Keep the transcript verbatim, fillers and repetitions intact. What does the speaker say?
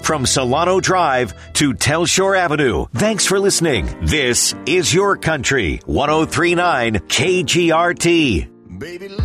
from Solano Drive to Telshore Avenue. Thanks for listening. This is Your Country, one oh three point nine K G R T. Baby.